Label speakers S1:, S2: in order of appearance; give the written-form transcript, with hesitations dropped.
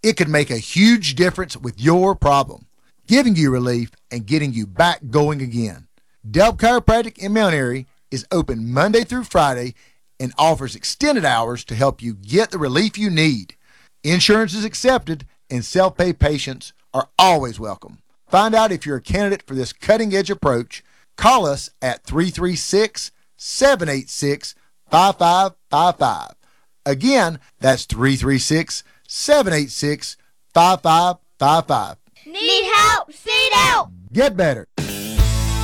S1: It could make a huge difference with your problem, giving you relief and getting you back going again. Delp Chiropractic in Mount Airy is open Monday through Friday and offers extended hours to help you get the relief you need. Insurance is accepted and self-pay patients are always welcome. Find out if you're a candidate for this cutting-edge approach. Call us at 336-786-5555. Again, that's 336-786-5555.
S2: Need help? Seat out!
S1: Get better.